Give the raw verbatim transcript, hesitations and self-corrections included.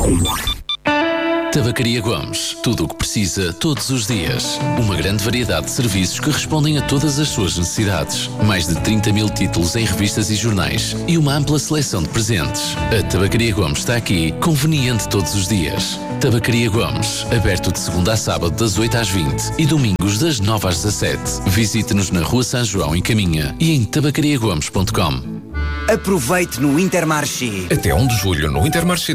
Tabacaria Gomes. Tudo o que precisa, todos os dias. Uma grande variedade de serviços que respondem a todas as suas necessidades. Mais de trinta mil títulos em revistas e jornais. E uma ampla seleção de presentes. A Tabacaria Gomes está aqui, conveniente todos os dias. Tabacaria Gomes. Aberto de segunda a sábado das oito às vinte e domingos das nove às dezassete. Visite-nos na Rua São João, em Caminha, e em tabacaria gomes ponto com. Aproveite no Intermarché. Até um de julho no Intermarché